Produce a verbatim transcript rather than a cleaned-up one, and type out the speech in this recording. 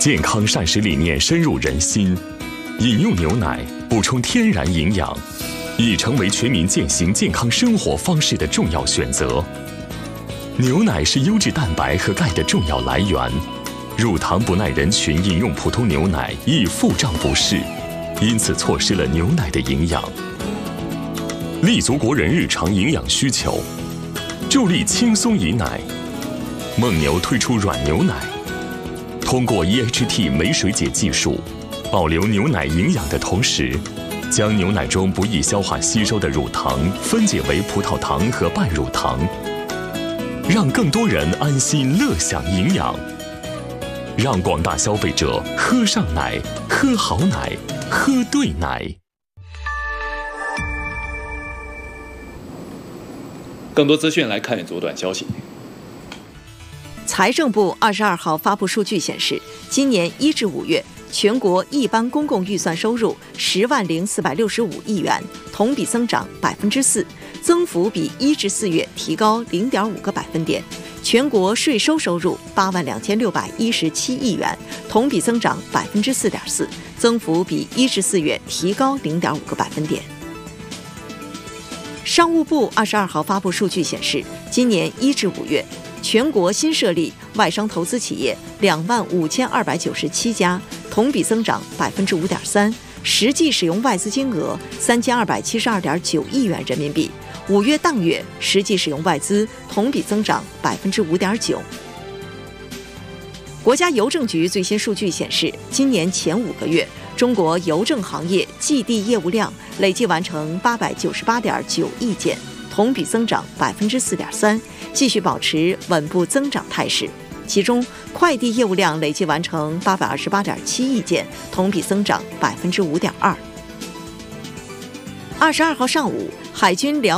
健康膳食理念深入人心，饮用牛奶补充天然营养，已成为全民践行健康生活方式的重要选择。牛奶是优质蛋白和钙的重要来源，乳糖不耐人群饮用普通牛奶易腹胀不适，因此错失了牛奶的营养。立足国人日常营养需求，助力轻松饮奶。蒙牛推出软牛奶，通过 E H T 酶水解技术，保留牛奶营养的同时，将牛奶中不易消化吸收的乳糖分解为葡萄糖和半乳糖，让更多人安心乐享营养，让广大消费者喝上奶，喝好奶，喝对奶。 更多资讯来看左短消息。 财政部二十二号发布数据显示，今年一至五月，全国一般公共预算收入十万零四百六十五亿元，同比增长百分之四，增幅比一至四月提高零点五个百分点。全国税收收入八万两千六百一十七亿元，同比增长百分之四点四，增幅比一至四月提高零点五个百分点。商务部二十二号发布数据显示，今年一至五月，全国新设立外商投资企业两万五千二百九十七家，同比增长百分之五点三，实际使用外资金额三千二百七十二点九亿元人民币。五月当月实际使用外资同比增长百分之五点九。国家邮政局最新数据显示，今年前五个月，中国邮政行业寄递业务量累计完成八百九十八点九亿件，同比增长百分之四点三，继续保持稳步增长态势。其中，快递业务量累计完成八百二十八点七亿件，同比增长百分之五点二。二十二号上午，海军辽